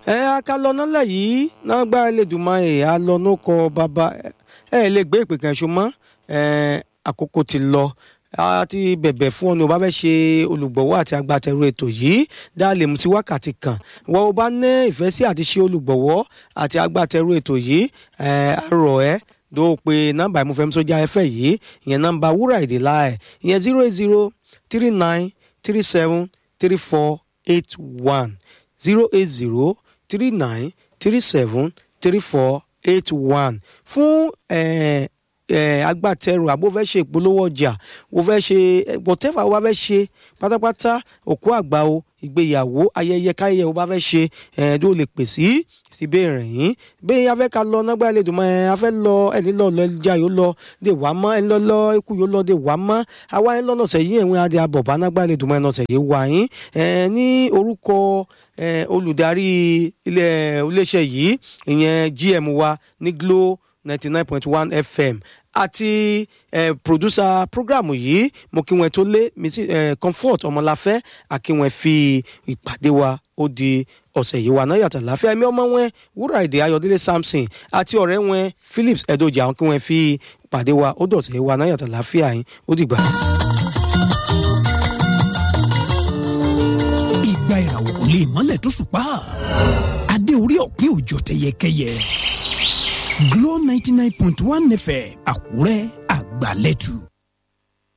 Akalọ nálẹ̀ yìí náà gbá Elédùmarè alọ no kọ bàbá lè gbé ìpè kan ṣùgbọ́n àkókò ti lọ àti bẹ̀bẹ̀ fún ọ̀nà ò bá fẹ́ ṣe olùgbọ̀wọ́ àti agbátẹrù ètò yìí dá lè mú sí wákàtí kan wọ́n ò bá ní ìfẹ́ sí àti ṣe olùgbọ̀wọ́ àti agbátẹrù ètò yìí àrọ̀ ẹ́ dó pe nọ́mbà ìmúfẹ́mi sójà ẹ̀fẹ̀ yìí ìyẹn nọ́mbà wúrà èdè láì ìyẹn 08039373481 08039373481 fún agbátẹrù àbó fẹ́ ṣe ìpolówó ọjà ó fẹ́ ṣe whatever ó bá fẹ́ ṣe pátápátá òkú àgbà o ìgbéyàwó ayẹyẹ káyẹyẹ ó bá fẹ́ ṣe tó lè pè sí ìbéèrè yín bẹ́ẹ̀ afẹ́ ká lọ nágbà Elédùmarè afẹ́ lọ ẹni lọ ẹja yóò lọ dé wá mọ́ ẹni lọ ikú yóò lọ dé wá mọ́ àwa ẹni lọ́nà ọ̀sẹ̀ yìí ẹ̀wọ̀n adé abọ̀bá nágbà Elédùmarè ọ̀sẹ̀ yìí wá yín ní orúkọ olùdarí iléeṣẹ́ yìí ìyẹn GM wa ní Glo 99.1 FM àti producer programu yìí mo kí wọn tó lé Comfort Ọmọláfẹ́ àkíwọn fi ìpàdé wa ó di ọ̀sẹ̀ yìí wà náà yàtọ̀ láfẹ́ ẹ̀mí ọmọ wọn Wúrà Èdè Ayọ̀délé Samson àti ọ̀rẹ́ wọn Phillips Edoja kí wọn fi ìpàdé wa ó dọ̀sẹ̀ yìí wà náà yàtọ̀ láfẹ́ àyín ó dìgbà. Ìgbà ìràwọ̀ kò lè mọ́lẹ̀ tó ṣùpá adé orí ọ̀kín òjò tẹyẹkẹyẹ Glo 99.1 FM Àkúrẹ́ àgbàlẹ́tù.